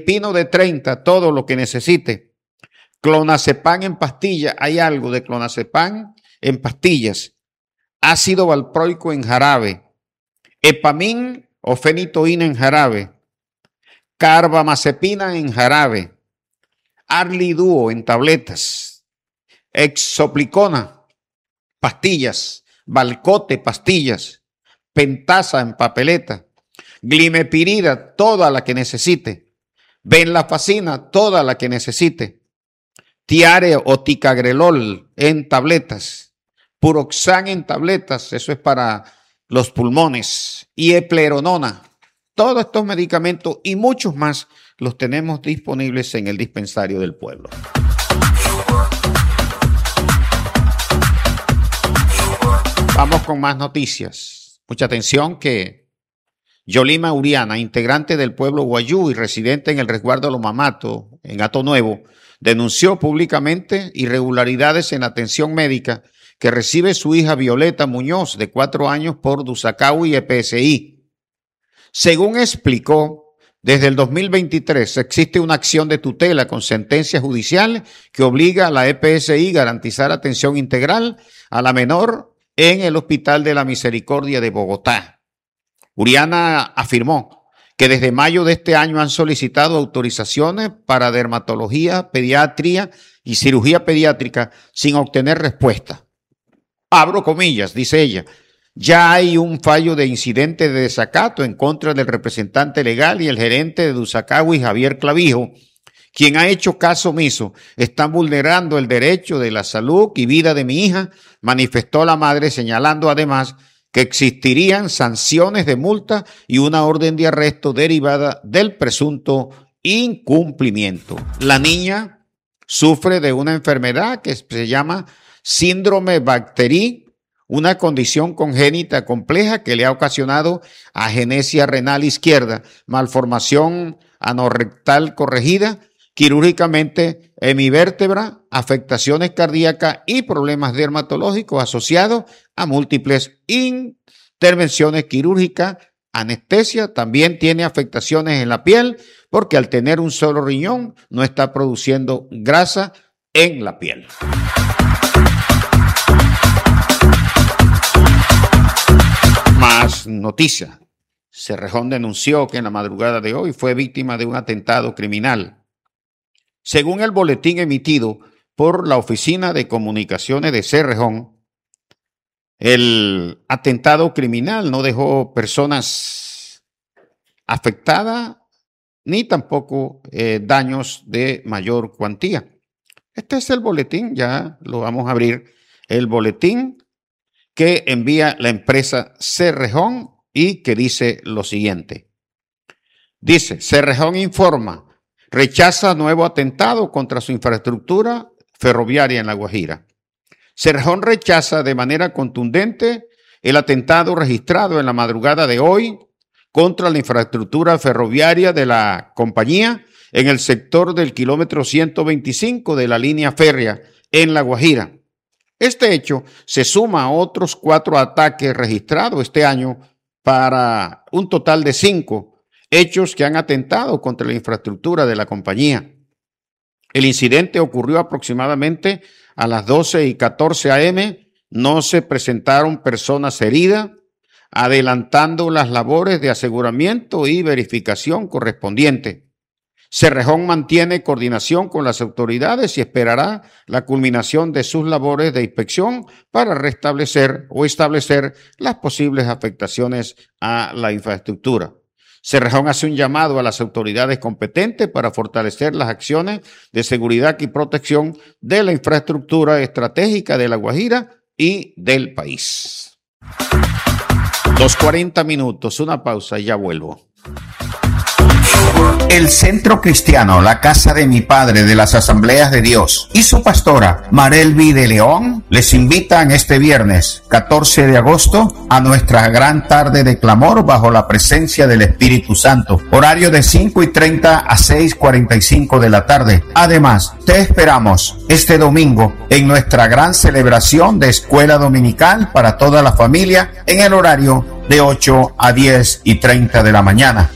Flipino de 30, todo lo que necesite. Clonazepam en pastilla, hay algo de clonazepam en pastillas. Ácido valproico en jarabe. Epamin o fenitoína en jarabe. Carbamazepina en jarabe. Arliduo en tabletas. Exoplicona, pastillas. Valcote, pastillas. Pentasa en papeleta. Glimepirida, toda la que necesite. Venlafaxina, toda la que necesite. Tiare o ticagrelol en tabletas. Puroxan en tabletas, eso es para los pulmones. Y epleronona. Todos estos medicamentos y muchos más los tenemos disponibles en el dispensario del pueblo. Vamos con más noticias. Mucha atención que Yolima Uriana, integrante del pueblo Guayú y residente en el resguardo Los Mamatos, en Hato Nuevo, denunció públicamente irregularidades en la atención médica que recibe su hija Violeta Muñoz, de 4 años, por Dusacau y EPSI. Según explicó, desde el 2023 existe una acción de tutela con sentencia judicial que obliga a la EPSI a garantizar atención integral a la menor en el Hospital de la Misericordia de Bogotá. Uriana afirmó que desde mayo de este año han solicitado autorizaciones para dermatología, pediatría y cirugía pediátrica sin obtener respuesta. Abro comillas, dice ella. Ya hay un fallo de incidente de desacato en contra del representante legal y el gerente de Dusacagui, Javier Clavijo, quien ha hecho caso omiso. Están vulnerando el derecho de la salud y vida de mi hija, manifestó la madre, señalando además que existirían sanciones de multa y una orden de arresto derivada del presunto incumplimiento. La niña sufre de una enfermedad que se llama síndrome Bacteri, una condición congénita compleja que le ha ocasionado agenesia renal izquierda, malformación anorrectal corregida, quirúrgicamente hemivértebra, afectaciones cardíacas y problemas dermatológicos asociados a múltiples intervenciones quirúrgicas, anestesia. También tiene afectaciones en la piel porque al tener un solo riñón no está produciendo grasa en la piel. Más noticias. Cerrejón denunció que en la madrugada de hoy fue víctima de un atentado criminal. Según el boletín emitido por la Oficina de Comunicaciones de Cerrejón, el atentado criminal no dejó personas afectadas ni tampoco daños de mayor cuantía. Este es el boletín, ya lo vamos a abrir, el boletín que envía la empresa Cerrejón y que dice lo siguiente. Dice, Cerrejón informa, rechaza nuevo atentado contra su infraestructura ferroviaria en La Guajira. Cerrejón rechaza de manera contundente el atentado registrado en la madrugada de hoy contra la infraestructura ferroviaria de la compañía en el sector del kilómetro 125 de la línea férrea en La Guajira. Este hecho se suma a otros 4 ataques registrados este año para un total de 5 hechos que han atentado contra la infraestructura de la compañía. El incidente ocurrió aproximadamente a las 12:14 a.m. No se presentaron personas heridas, adelantando las labores de aseguramiento y verificación correspondientes. Cerrejón mantiene coordinación con las autoridades y esperará la culminación de sus labores de inspección para restablecer o establecer las posibles afectaciones a la infraestructura. Cerrejón hace un llamado a las autoridades competentes para fortalecer las acciones de seguridad y protección de la infraestructura estratégica de La Guajira y del país. 2:40 minutos, una pausa y ya vuelvo. El Centro Cristiano La Casa de mi Padre de las Asambleas de Dios y su pastora Marelvi de León les invitan este viernes 14 de agosto a nuestra gran tarde de clamor bajo la presencia del Espíritu Santo, horario de 5:30 a 6:45 de la tarde. Además, te esperamos este domingo en nuestra gran celebración de escuela dominical para toda la familia en el horario de 8 a 10:30 de la mañana.